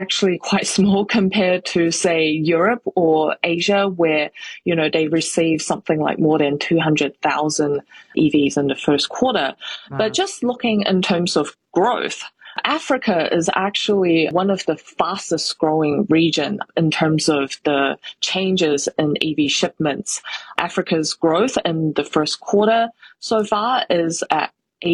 actually quite small compared to, say, Europe or Asia, where, they receive something like more than 200,000 EVs in the first quarter. Wow. But just looking in terms of growth, Africa is actually one of the fastest growing region in terms of the changes in EV shipments. Africa's growth in the first quarter so far is at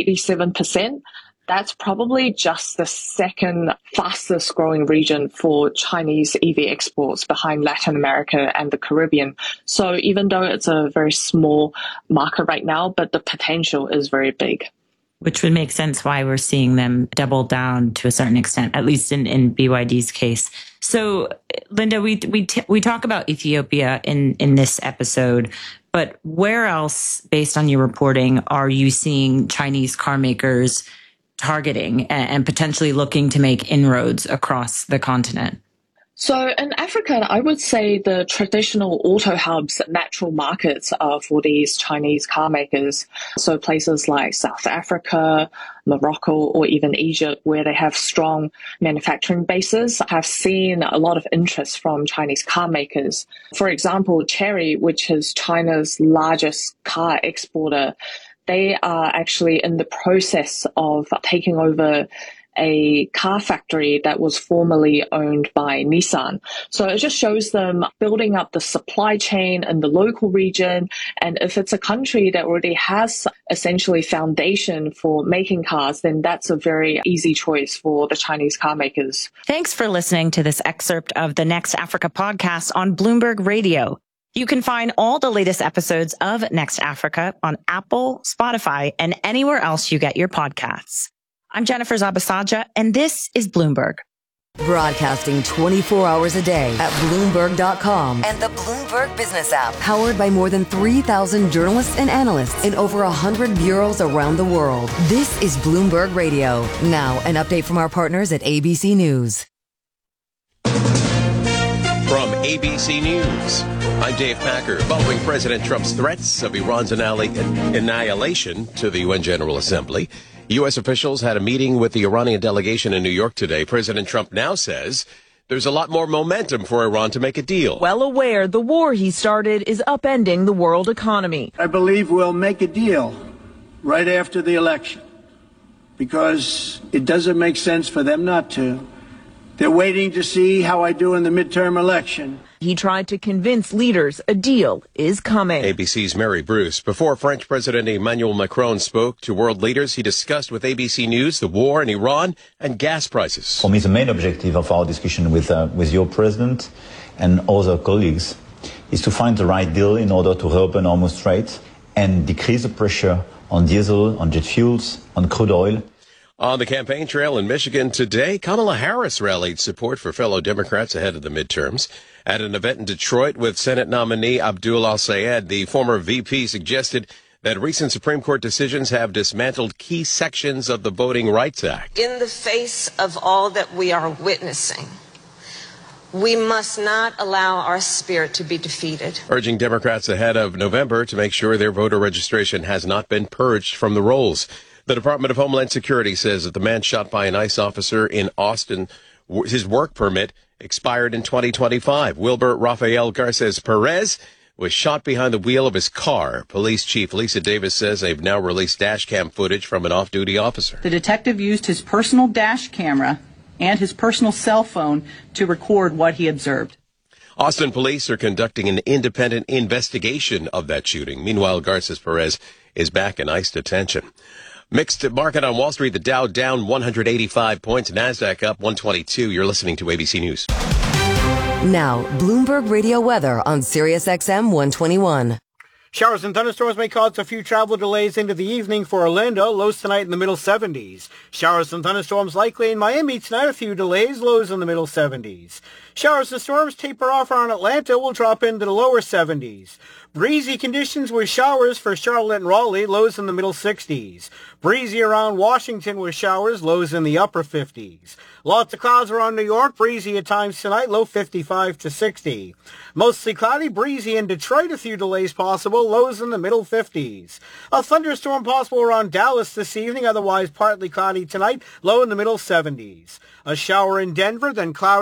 87%. That's probably just the second fastest growing region for Chinese EV exports behind Latin America and the Caribbean. So even though it's a very small market right now, but the potential is very big. Which would make sense why we're seeing them double down to a certain extent, at least in BYD's case. So, Linda, we talk about Ethiopia in this episode, but where else, based on your reporting, are you seeing Chinese car makers targeting and potentially looking to make inroads across the continent? So in Africa, I would say the traditional auto hubs, natural markets are for these Chinese car makers. So places like South Africa, Morocco, or even Egypt, where they have strong manufacturing bases, have seen a lot of interest from Chinese car makers. For example, Chery, which is China's largest car exporter, they are actually in the process of taking over a car factory that was formerly owned by Nissan. So it just shows them building up the supply chain in the local region. And if it's a country that already has essentially foundation for making cars, then that's a very easy choice for the Chinese car makers. Thanks for listening to this excerpt of the Next Africa podcast on Bloomberg Radio. You can find all the latest episodes of Next Africa on Apple, Spotify, and anywhere else you get your podcasts. I'm Jennifer Zabasaja, and this is Bloomberg. Broadcasting 24 hours a day at Bloomberg.com and the Bloomberg Business app. Powered by more than 3,000 journalists and analysts in over 100 bureaus around the world. This is Bloomberg Radio. Now, an update from our partners at ABC News. From ABC News, I'm Dave Packer. Following President Trump's threats of Iran's annihilation to the UN General Assembly, U.S. officials had a meeting with the Iranian delegation in New York today. President Trump now says there's a lot more momentum for Iran to make a deal. Well aware the war he started is upending the world economy. I believe we'll make a deal right after the election because it doesn't make sense for them not to. They're waiting to see how I do in the midterm election. He tried to convince leaders a deal is coming. ABC's Mary Bruce. Before French President Emmanuel Macron spoke to world leaders, he discussed with ABC News the war in Iran and gas prices. For me, the main objective of our discussion with your president and other colleagues is to find the right deal in order to reopen Hormuz Strait and decrease the pressure on diesel, on jet fuels, on crude oil. On the campaign trail in Michigan today, Kamala Harris rallied support for fellow Democrats ahead of the midterms. At an event in Detroit with Senate nominee Abdul Al-Sayed, the former VP suggested that recent Supreme Court decisions have dismantled key sections of the Voting Rights Act. In the face of all that we are witnessing, we must not allow our spirit to be defeated. Urging Democrats ahead of November to make sure their voter registration has not been purged from the rolls. The Department of Homeland Security says that the man shot by an ICE officer in Austin, his work permit expired in 2025. Wilbur Rafael Garces Perez was shot behind the wheel of his car. Police Chief Lisa Davis says they've now released dash cam footage from an off-duty officer. The detective used his personal dash camera and his personal cell phone to record what he observed. Austin police are conducting an independent investigation of that shooting. Meanwhile, Garces Perez is back in ICE detention. Mixed market on Wall Street, the Dow down 185 points, NASDAQ up 122. You're listening to ABC News. Now, Bloomberg Radio weather on Sirius XM 121. Showers and thunderstorms may cause a few travel delays into the evening for Orlando. Lows tonight in the middle 70s. Showers and thunderstorms likely in Miami tonight. A few delays. Lows in the middle 70s. Showers and storms taper off around Atlanta. Will drop into the lower 70s. Breezy conditions with showers for Charlotte and Raleigh. Lows in the middle 60s. Breezy around Washington with showers. Lows in the upper 50s. Lots of clouds around New York. Breezy at times tonight. Low 55 to 60. Mostly cloudy. Breezy in Detroit. A few delays possible. Lows in the middle 50s. A thunderstorm possible around Dallas this evening. Otherwise partly cloudy tonight. Low in the middle 70s. A shower in Denver. Then cloudy